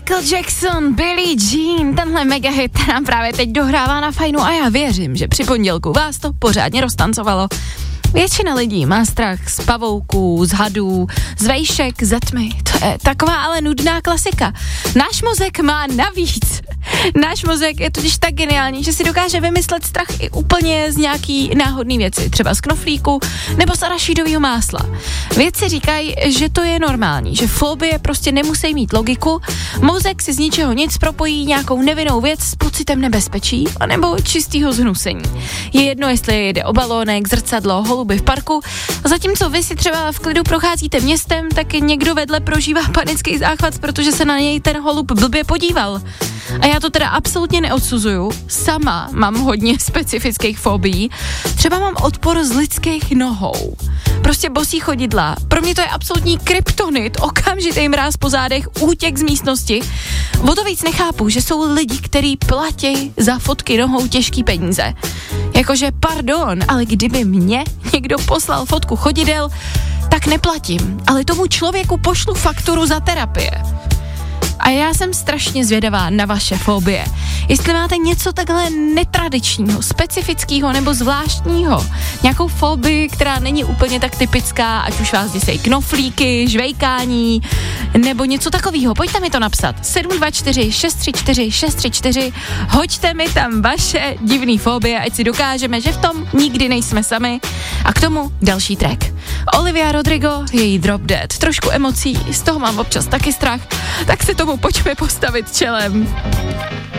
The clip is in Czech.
Michael Jackson, Billie Jean, tenhle megahit nám právě teď dohrává na Fajnu a já věřím, že při pondělku vás to pořádně roztancovalo. Většina lidí má strach z pavouků, z hadů, z vejšek, ze tmy. To je taková ale nudná klasika. Náš mozek má navíc. Náš mozek je totiž tak geniální, že si dokáže vymyslet strach i úplně z nějaký náhodný věci, třeba z knoflíku nebo z arašídového másla. Vědci říkají, že to je normální, že fobie prostě nemusí mít logiku, mozek si z ničeho nic propojí nějakou nevinnou věc s pocitem nebezpečí anebo čistého zhnusení. Je jedno, jestli jde o balónek, zrcadlo, holuby v parku, zatímco vy si třeba v klidu procházíte městem, tak někdo vedle prožívá panický záchvat, protože se na něj ten holub blbě podíval. A já to teda absolutně neodsuzuju, sama mám hodně specifických fobií, třeba mám odpor z lidských nohou. Prostě bosí chodidla, pro mě to je absolutní kryptonit, okamžitý mráz po zádech, útěk z místnosti. O to víc nechápu, že jsou lidi, kteří platí za fotky nohou těžký peníze. Jakože pardon, ale kdyby mě někdo poslal fotku chodidel, tak neplatím, ale tomu člověku pošlu fakturu za terapie. A já jsem strašně zvědavá na vaše fobie. Jestli máte něco takhle netradičního, specifického nebo zvláštního, nějakou fobii, která není úplně tak typická, ať už vás děsej knoflíky, žvejkání, nebo něco takového. Pojďte mi to napsat. 724 634 634. Hoďte mi tam vaše divný fobie, ať si dokážeme, že v tom nikdy nejsme sami. A k tomu další track. Olivia Rodrigo, její Drop Dead. Trošku emocí, z toho mám občas taky strach, tak se tomu pojďme postavit čelem.